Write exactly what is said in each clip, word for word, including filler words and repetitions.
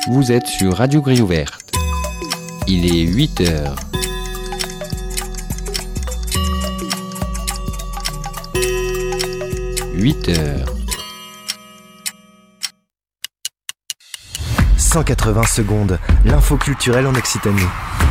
Vous êtes sur Radio Grille Ouverte. Il est huit heures. huit heures. cent quatre-vingts secondes, l'info culturelle en Occitanie.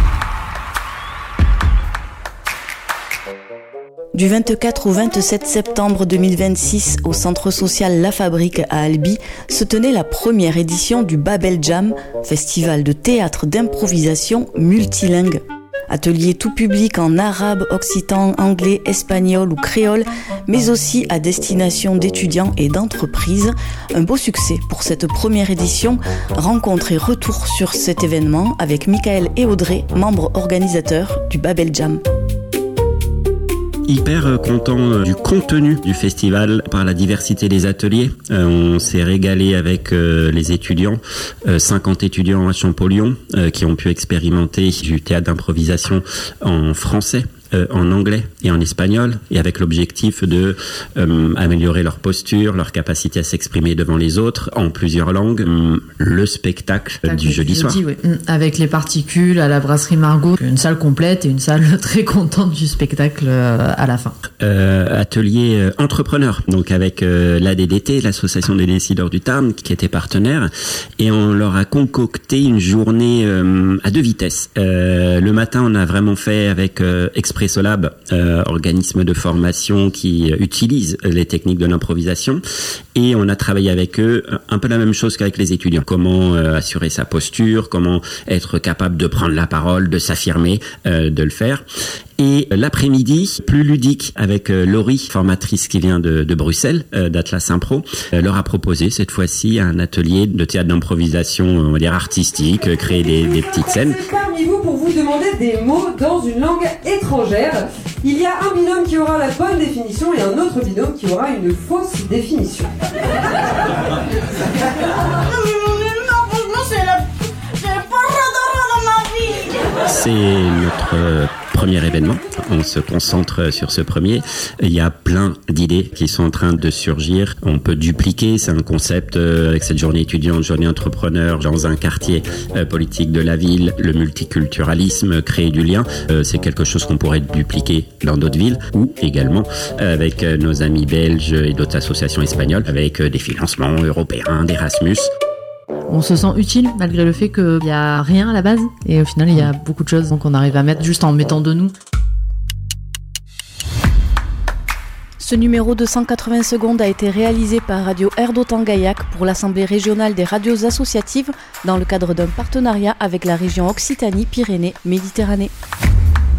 Du vingt-quatre au vingt-sept septembre deux mille vingt-six, au centre social La Fabrique à Albi, se tenait la première édition du Babel Jam, festival de théâtre d'improvisation multilingue. Ateliers tout public en arabe, occitan, anglais, espagnol ou créole, mais aussi à destination d'étudiants et d'entreprises. Un beau succès pour cette première édition. Rencontre et retour sur cet événement avec Michael et Audrey, membres organisateurs du Babel Jam. Hyper content du contenu du festival par la diversité des ateliers. Euh, on s'est régalé avec euh, les étudiants, euh, cinquante étudiants à Champollion euh, qui ont pu expérimenter du théâtre d'improvisation en français. Euh, en anglais et en espagnol, et avec l'objectif de euh, améliorer leur posture, leur capacité à s'exprimer devant les autres en plusieurs langues. Euh, le spectacle euh, du jeudi soir. Oui. Avec les particules à la brasserie Margot, une salle complète et une salle très contente du spectacle euh, à la fin. Euh, atelier euh, entrepreneur, donc avec euh, l'A D D T, l'association des décideurs du Tarn, qui était partenaire, et on leur a concocté une journée euh, à deux vitesses. Euh, le matin, on a vraiment fait avec euh, Expressolab, euh, organisme de formation qui euh, utilise les techniques de l'improvisation, et on a travaillé avec eux un peu la même chose qu'avec les étudiants. Comment euh, assurer sa posture, comment être capable de prendre la parole, de s'affirmer, euh, de le faire. Et l'après-midi, plus ludique, avec euh, Laurie, formatrice qui vient de, de Bruxelles, euh, d'Atlas Impro, euh, leur a proposé cette fois-ci un atelier de théâtre d'improvisation, on va dire artistique, euh, créer des, des petites scènes. Parmi vous pour vous demander des mots dans une langue étrangère. Il y a un binôme qui aura la bonne définition et un autre binôme qui aura une fausse définition. C'est notre euh, premier événement. On se concentre sur ce premier. Il y a plein d'idées qui sont en train de surgir. On peut dupliquer. C'est un concept euh, avec cette journée étudiante, journée entrepreneur dans un quartier euh, politique de la ville. Le multiculturalisme, créer du lien. Euh, c'est quelque chose qu'on pourrait dupliquer dans d'autres villes ou également euh, avec euh, nos amis belges et d'autres associations espagnoles avec euh, des financements européens, d'Erasmus. On se sent utile malgré le fait qu'il n'y a rien à la base et au final il y a beaucoup de choses donc on arrive à mettre juste en mettant de nous. Ce numéro de cent quatre-vingts secondes a été réalisé par Radio Erdotan-Gaillac pour l'Assemblée régionale des radios associatives dans le cadre d'un partenariat avec la région Occitanie-Pyrénées-Méditerranée.